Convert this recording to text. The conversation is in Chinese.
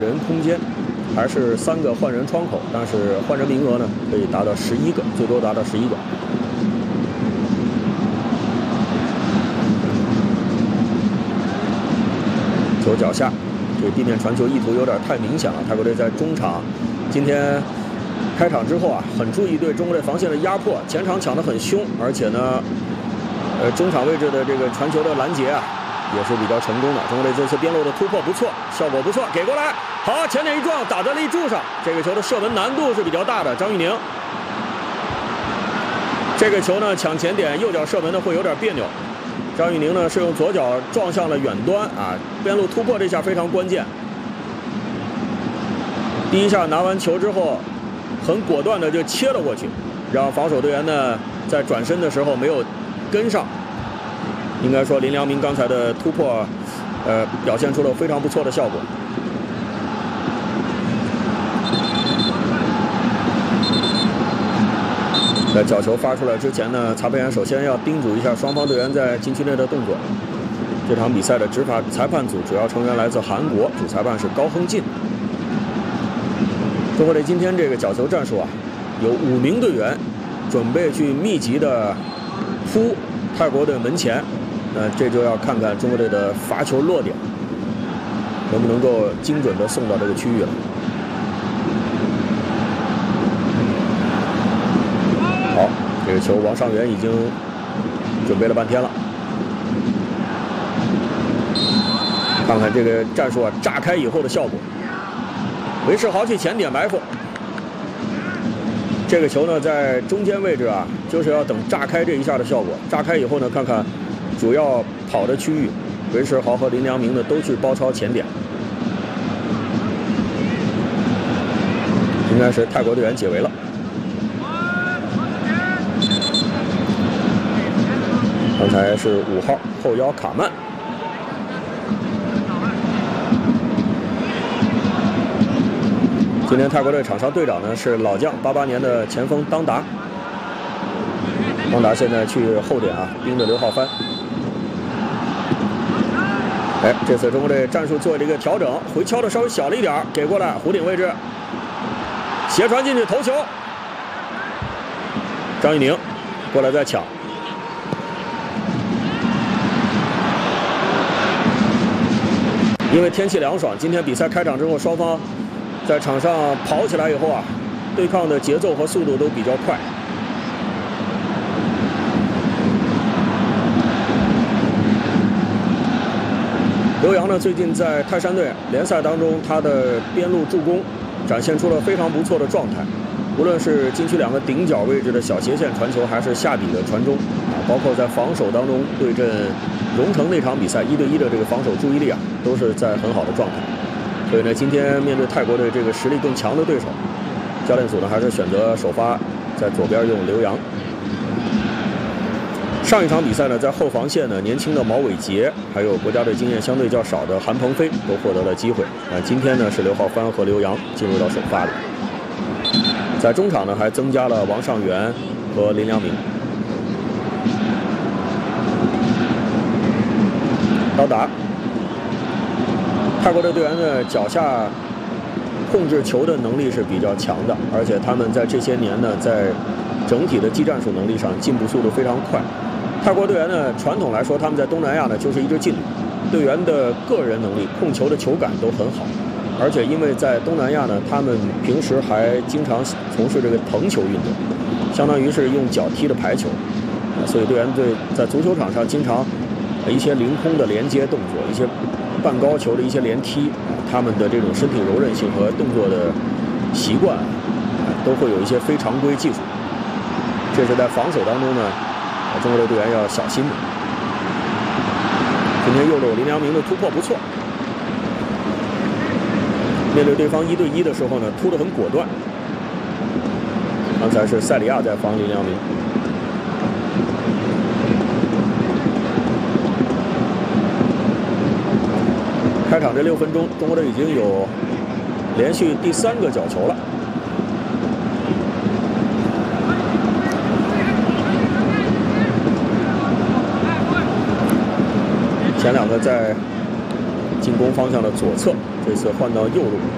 人空间，还是3个换人窗口，但是换人名额呢可以达到11个，最多达到11个。球脚下，这地面传球意图有点太明显了。泰国队在中场今天开场之后啊，很注意对中国队防线的压迫，前场抢得很凶，而且呢，中场位置的这个传球的拦截啊，也是比较成功的。中国队这次边路的突破不错，效果不错，给过来，好，前点一撞，打在立柱上。这个球的射门难度是比较大的。张玉宁，这个球呢抢前点，右脚射门呢会有点别扭。张玉宁呢是用左脚撞向了远端啊，边路突破这下非常关键。第一下拿完球之后，很果断的就切了过去，让防守队员呢在转身的时候没有跟上。应该说林良铭刚才的突破，表现出了非常不错的效果。在角球发出来之前呢，查佩岩首先要叮嘱一下双方队员在禁区内的动作。这场比赛的执法裁判组主要成员来自韩国，主裁判是高亨进。中国队今天这个角球战术啊，有5名队员准备去密集的扑泰国队门前，这就要看看中国队的罚球落点能不能够精准的送到这个区域了。好，这个球王上源已经准备了半天了，看看这个战术啊炸开以后的效果。韦世豪去前点埋伏，这个球呢在中间位置啊，就是要等炸开这一下的效果。炸开以后呢，看看主要跑的区域，韦世豪和林良铭呢都去包抄前点，应该是泰国队员解围了。刚才是5号后腰卡曼。今天泰国队场上队长呢是老将88年的前锋当达。当达现在去后点啊，盯着刘浩帆。这次中国队战术做了一个调整，回敲的稍微小了一点，给过来弧顶位置，斜传进去头球。张玉宁过来再抢。因为天气凉爽，今天比赛开场之后，双方在场上跑起来以后啊，对抗的节奏和速度都比较快。刘洋呢，最近在泰山队联赛当中，他的边路助攻展现出了非常不错的状态。无论是禁区2个顶角位置的小斜线传球，还是下底的传中啊，包括在防守当中对阵荣成那场比赛1对1的这个防守注意力啊，都是在很好的状态。所以呢，今天面对泰国队这个实力更强的对手，教练组呢还是选择首发在左边用刘洋。上一场比赛呢，在后防线呢，年轻的毛伟杰，还有国家队经验相对较少的韩鹏飞都获得了机会。今天呢是刘浩帆和刘洋进入到首发里。在中场呢，还增加了王上源和林良铭。高达，泰国队队员的脚下控制球的能力是比较强的，而且他们在这些年呢，在整体的技战术能力上进步速度非常快。泰国队员呢，传统来说他们在东南亚呢就是一支劲旅，队员的个人能力、控球的球感都很好。而且因为在东南亚呢，他们平时还经常从事这个藤球运动，相当于是用脚踢的排球，所以队员在足球场上经常一些凌空的连接动作，一些半高球的一些连踢，他们的这种身体柔韧性和动作的习惯，都会有一些非常规技术。这是在防守当中呢，中国队队员要小心的。今天右路林良铭的突破不错。面对对方1对1的时候呢，突得很果断。刚才是塞里亚在防林良铭。开场这6分钟，中国队已经有连续第3个角球了。前2个在进攻方向的左侧，这次换到右路。